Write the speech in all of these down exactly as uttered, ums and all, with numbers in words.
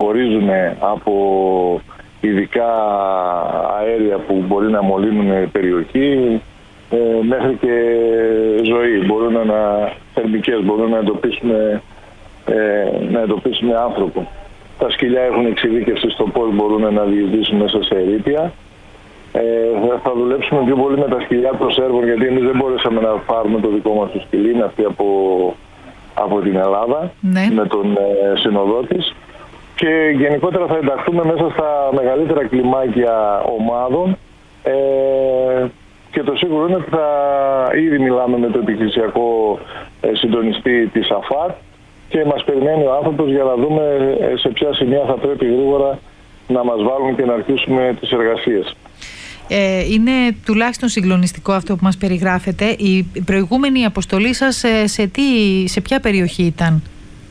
ζορίζουν από ειδικά αέρια που μπορεί να μολύνουν περιοχή, ε, μέχρι και ζωή. Μπορούν να, θερμικές, μπορούν να εντοπίσουμε, ε, να εντοπίσουμε άνθρωπο. Τα σκυλιά έχουν εξειδίκευση στο πώς μπορούν να διεισδύσουν μέσα σε ερείπια. Ε, θα δουλέψουμε πιο πολύ με τα σκυλιά προσέρβων, γιατί εμείς δεν μπορέσαμε να πάρουμε το δικό μας το σκυλί, είναι αυτή από, από την Ελλάδα, ναι. με τον ε, συνοδό της. Και γενικότερα θα ενταχθούμε μέσα στα μεγαλύτερα κλιμάκια ομάδων, ε, και το σίγουρο είναι ότι θα ήδη μιλάμε με το επιχειρησιακό ε, συντονιστή της ΑΦΑΤ και μας περιμένει ο άνθρωπος για να δούμε ε, σε ποια σημεία θα πρέπει γρήγορα να μας βάλουν και να αρχίσουμε τις εργασίες. Ε, είναι τουλάχιστον συγκλονιστικό αυτό που μας περιγράφετε. Η προηγούμενη αποστολή σας σε, σε, τι, σε ποια περιοχή ήταν?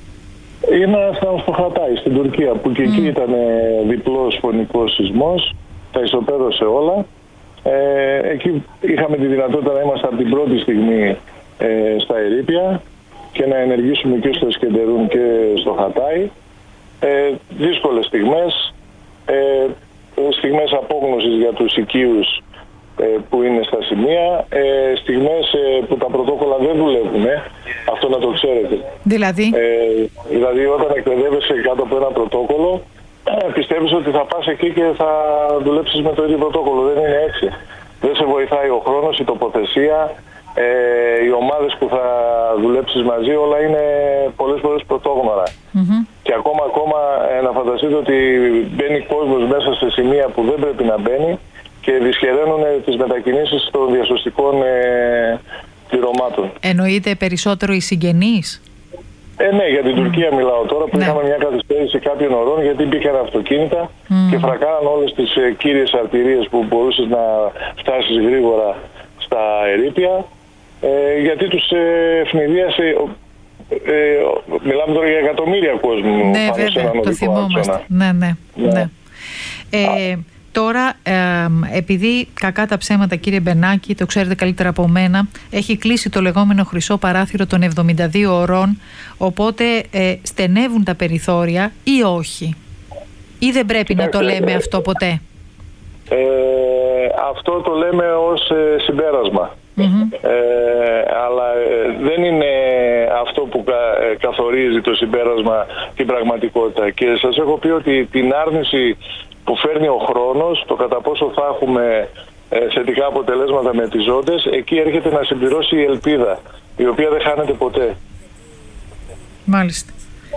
Ήμασταν στο Χατάι, στην Τουρκία, που και mm. εκεί ήταν διπλός φωνικός σεισμός, τα ισοπαίδωσε όλα. Ε, εκεί είχαμε τη δυνατότητα να είμαστε από την πρώτη στιγμή ε, στα ερείπια και να ενεργήσουμε και στο Ισκεντερούν και στο Χατάι. Ε, δύσκολες στιγμές, ε, στιγμές απόγνωσης για τους οικείους ε, που είναι στα σημεία, ε, στιγμές ε, που τα πρωτόκολλα δεν δουλεύουν, ε, αυτό να το ξέρετε. Δηλαδή? Ε, δηλαδή όταν εκπαιδεύεσαι κάτω από ένα πρωτόκολλο, ε, πιστεύεις ότι θα πας εκεί και θα δουλέψεις με το ίδιο πρωτόκολλο. Δεν είναι έτσι. Δεν σε βοηθάει ο χρόνος, η τοποθεσία, ε, οι ομάδες που θα δουλέψεις μαζί, όλα είναι πολλές φορές πρωτόγνωρα. Mm-hmm. Και ακόμα ακόμα ε, να φανταστείτε ότι μπαίνει κόσμος μέσα σε σημεία που δεν πρέπει να μπαίνει και δυσχεραίνουν τις μετακινήσεις των διασωστικών ε, πληρωμάτων. Εννοείται περισσότερο οι συγγενείς? Ε, ναι, για την mm. Τουρκία μιλάω τώρα, που ναι. είχαμε μια καθυστέρηση κάποιων ωρών, γιατί μπήκαν αυτοκίνητα mm. και φρακάραν όλες τις ε, κύριες αρτηρίες που μπορούσες να φτάσεις γρήγορα στα ερείπια, ε, γιατί τους ε, ευνηδίασε, ε, ε, μιλάμε τώρα για εκατομμύρια κόσμου, ναι, πάνω βέβαια, σε έναν οδικό το θυμόμαστε. άξονα. Ναι, ναι, ναι. ναι. Ε, Τώρα, ε, επειδή κακά τα ψέματα, κύριε Μπενάκη, το ξέρετε καλύτερα από μένα, έχει κλείσει το λεγόμενο χρυσό παράθυρο των εβδομήντα δύο ωρών, οπότε ε, στενεύουν τα περιθώρια ή όχι? Ή δεν πρέπει Κοιτάξτε, να το λέμε ε, αυτό ποτέ? Ε, αυτό το λέμε ως ε, συμπέρασμα. Mm-hmm. Ε, αλλά ε, δεν είναι αυτό που κα, ε, καθορίζει το συμπέρασμα την πραγματικότητα. Και σας έχω πει ότι την άρνηση που φέρνει ο χρόνος, το κατά πόσο θα έχουμε ε, θετικά αποτελέσματα με τις ζώντες, εκεί έρχεται να συμπληρώσει η ελπίδα, η οποία δεν χάνεται ποτέ. Μάλιστα.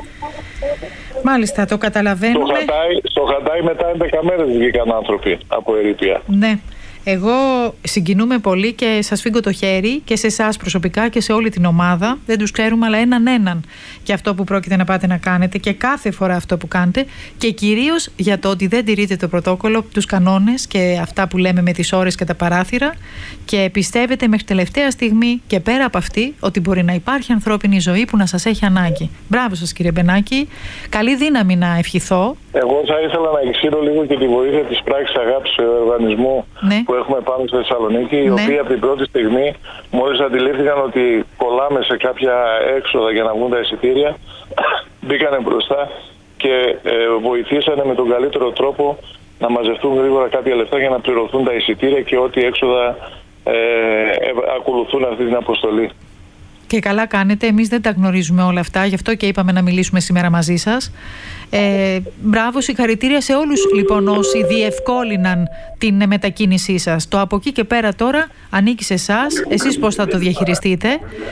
Μάλιστα, το καταλαβαίνουμε. Στο Χατάι, στο Χατάι μετά έντεκα μέρες βγήκαν άνθρωποι από ερείπια. Ναι. Εγώ συγκινούμε πολύ και σας φύγω το χέρι και σε εσάς προσωπικά και σε όλη την ομάδα. Δεν τους ξέρουμε, αλλά έναν έναν και αυτό που πρόκειται να πάτε να κάνετε και κάθε φορά αυτό που κάνετε, και κυρίως για το ότι δεν τηρείτε το πρωτόκολλο, τους κανόνες και αυτά που λέμε με τις ώρες και τα παράθυρα, και πιστεύετε μέχρι τελευταία στιγμή και πέρα από αυτή ότι μπορεί να υπάρχει ανθρώπινη ζωή που να σας έχει ανάγκη. Μπράβο σας, κύριε Μπενάκη. Καλή δύναμη να ευχηθώ. Εγώ θα ήθελα να εξήρω λίγο και τη βοήθεια της πράξης αγάπης οργανισμού, ναι, που έχουμε πάνω στη Θεσσαλονίκη, ναι, οι οποίοι από την πρώτη στιγμή, μόλις αντιλήφθηκαν ότι κολλάμε σε κάποια έξοδα για να βγουν τα εισιτήρια, μπήκανε μπροστά και ε, βοηθήσανε με τον καλύτερο τρόπο να μαζευτούν γρήγορα κάποια λεφτά για να πληρωθούν τα εισιτήρια και ό,τι έξοδα ε, ε, ακολουθούν αυτή την αποστολή. Και καλά κάνετε, εμείς δεν τα γνωρίζουμε όλα αυτά, γι' αυτό και είπαμε να μιλήσουμε σήμερα μαζί σας. Ε, μπράβο, συγχαρητήρια σε όλους λοιπόν όσοι διευκόλυναν την μετακίνησή σας. Το από εκεί και πέρα τώρα ανήκει σε εσάς, εσείς πώς θα το διαχειριστείτε,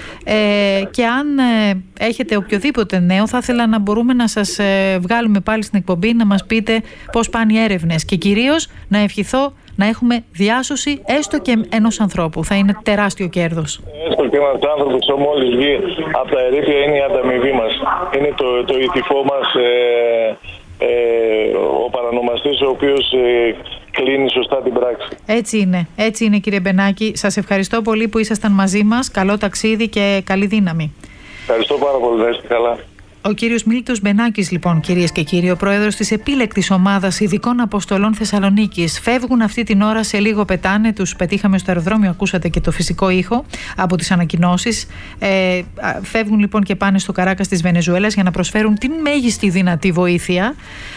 ε, και αν ε, έχετε οποιοδήποτε νέο, θα ήθελα να μπορούμε να σας ε, βγάλουμε πάλι στην εκπομπή, να μας πείτε πώς πάνε οι έρευνες, και κυρίως να ευχηθώ να έχουμε διάσωση έστω και ενός ανθρώπου. Θα είναι τεράστιο κέρδος. Έστω και ένας άνθρωπος μόλις βγει από τα ερείπια είναι η ανταμοιβή μας. Είναι το, το ηθικό μας, ε, ε, ο παρανομαστής ο οποίος ε, κλείνει σωστά την πράξη. Έτσι είναι, έτσι είναι, κύριε Μπενάκη. Σας ευχαριστώ πολύ που ήσασταν μαζί μας. Καλό ταξίδι και καλή δύναμη. Ευχαριστώ πάρα πολύ. Να είστε καλά. Ο κύριος Μίλτος Μπενάκης, λοιπόν, κυρίες και κύριοι, ο πρόεδρος της επίλεκτης ομάδας ειδικών αποστολών Θεσσαλονίκης. Φεύγουν αυτή την ώρα, σε λίγο πετάνε, τους πετύχαμε στο αεροδρόμιο, ακούσατε και το φυσικό ήχο από τις ανακοινώσεις. Ε, φεύγουν λοιπόν και πάνε στο Καράκας της Βενεζουέλας για να προσφέρουν την μέγιστη δυνατή βοήθεια.